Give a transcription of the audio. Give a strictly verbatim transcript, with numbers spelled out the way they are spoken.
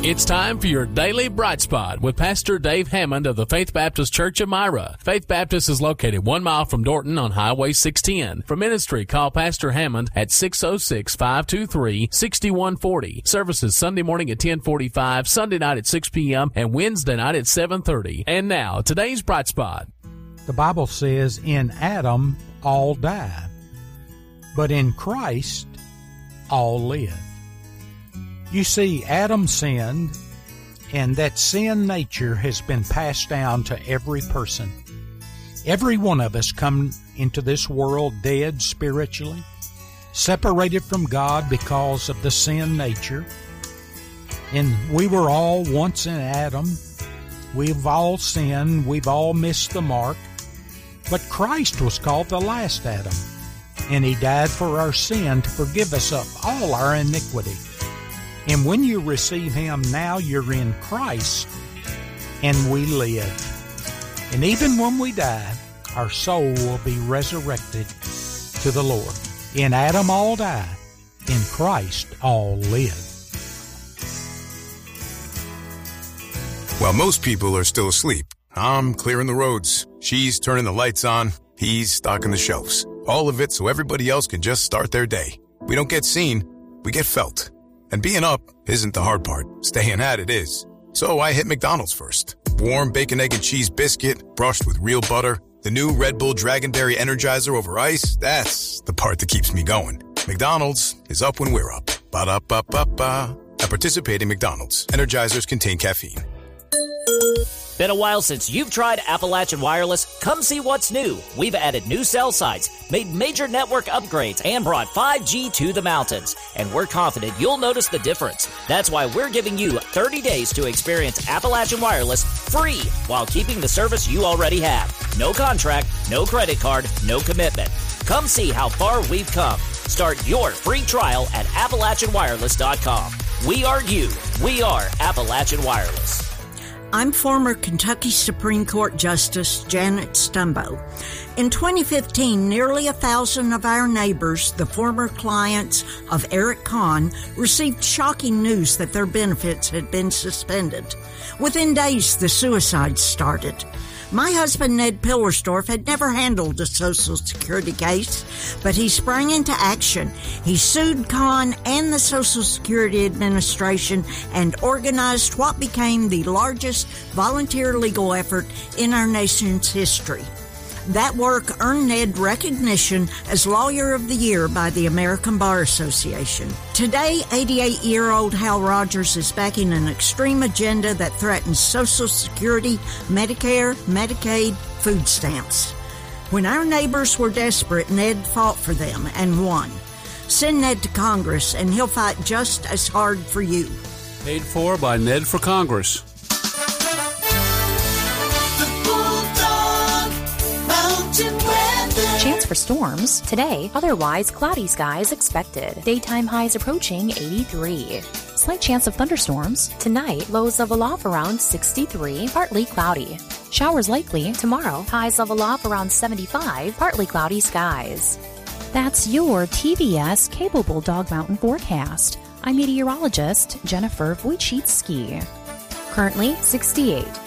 It's time for your Daily Bright Spot with Pastor Dave Hammond of the Faith Baptist Church of Myra. Faith Baptist is located one mile from Dorton on Highway six ten. For ministry, call Pastor Hammond at six oh six, five two three, six one four oh. Services Sunday morning at ten forty-five, Sunday night at six p.m., and Wednesday night at seven thirty. And now, today's Bright Spot. The Bible says, in Adam all die, but in Christ all live. You see, Adam sinned, and that sin nature has been passed down to every person. Every one of us come into this world dead spiritually, separated from God because of the sin nature. And we were all once in Adam. We've all sinned. We've all missed the mark. But Christ was called the last Adam, and He died for our sin to forgive us of all our iniquity. And when you receive Him, now you're in Christ, and we live. And even when we die, our soul will be resurrected to the Lord. In Adam all die, in Christ all live. While most people are still asleep, I'm clearing the roads. She's turning the lights on. He's stocking the shelves. All of it so everybody else can just start their day. We don't get seen, we get felt. And being up isn't the hard part. Staying at it is. So I hit McDonald's first. Warm bacon, egg, and cheese biscuit, brushed with real butter. The new Red Bull Dragonberry Energizer over ice. That's the part that keeps me going. McDonald's is up when we're up. Ba-da-ba-ba-ba. At participating McDonald's, Energizers contain caffeine. Been a while since you've tried Appalachian Wireless? Come see what's new. We've added new cell sites, made major network upgrades, and brought five G to the mountains. And we're confident you'll notice the difference. That's why we're giving you thirty days to experience Appalachian Wireless free while keeping the service you already have. No contract, no credit card, no commitment. Come see how far we've come. Start your free trial at Appalachian Wireless dot com. We are you. We are Appalachian Wireless. I'm former Kentucky Supreme Court Justice Janet Stumbo. In twenty fifteen, nearly a thousand of our neighbors, the former clients of Eric Kahn, received shocking news that their benefits had been suspended. Within days, the suicides started. My husband, Ned Pillersdorf, had never handled a Social Security case, but he sprang into action. He sued Kahn and the Social Security Administration and organized what became the largest volunteer legal effort in our nation's history. That work earned Ned recognition as Lawyer of the Year by the American Bar Association. Today, eighty-eight-year-old Hal Rogers is backing an extreme agenda that threatens Social Security, Medicare, Medicaid, food stamps. When our neighbors were desperate, Ned fought for them and won. Send Ned to Congress, and he'll fight just as hard for you. Paid for by Ned for Congress. Chance for storms today, otherwise cloudy skies expected. Daytime highs approaching eighty-three. Slight chance of thunderstorms tonight, lows level off around sixty-three, partly cloudy. Showers likely tomorrow, highs level off around seventy-five, partly cloudy skies. That's your T V S Capable Dog Mountain forecast. I'm meteorologist Jennifer Wojcicki. Currently sixty-eight.